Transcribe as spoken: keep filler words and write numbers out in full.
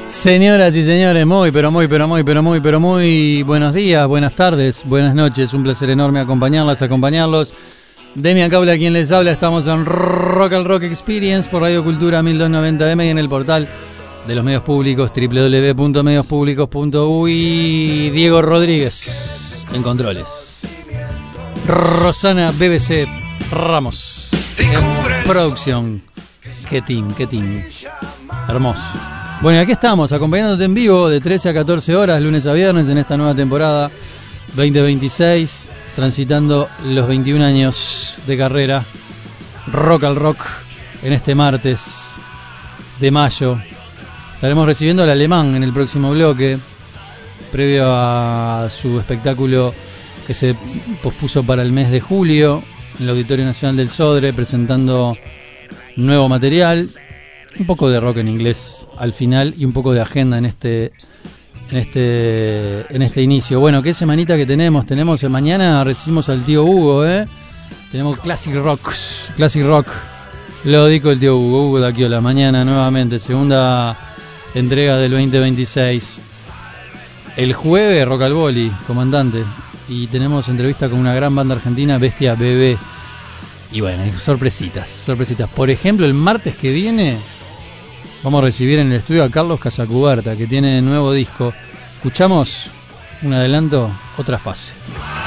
Señoras y señores, muy, pero muy, pero muy, pero muy, pero muy buenos días, buenas tardes, buenas noches. Un placer enorme acompañarlas, acompañarlos. Demian Caula, quien les habla. Estamos en Rock al Rock Experience por Radio Cultura mil doscientos noventa eme y en el portal de los medios públicos doble u doble u doble u punto medios públicos punto u y Diego Rodríguez en controles. Rosana B B C Ramos en producción. Qué team, qué team. Hermoso. Bueno, y aquí estamos, acompañándote en vivo de trece a catorce horas, lunes a viernes, en esta nueva temporada veinte veintiséis, transitando los veintiún años de carrera. Rock al Rock, en este martes de mayo. Estaremos recibiendo al Alemán en el próximo bloque, previo a su espectáculo que se pospuso para el mes de julio, en el Auditorio Nacional del Sodre, presentando nuevo material. Un poco de rock en inglés al final y un poco de agenda en este en este en este inicio. Bueno, qué semanita que tenemos. Tenemos mañana recibimos al tío Hugo, ¿eh? Tenemos Classic Rock, Classic Rock. Lo dijo el tío Hugo, Hugo de aquí a la mañana nuevamente, segunda entrega del veinte veintiséis. El jueves Rock al Boli, comandante, y tenemos entrevista con una gran banda argentina, Bestia Bebé. Y bueno, sorpresitas, sorpresitas. Por ejemplo, el martes que viene vamos a recibir en el estudio a Carlos Casacuberta, que tiene nuevo disco. Escuchamos un adelanto, Otra Fase.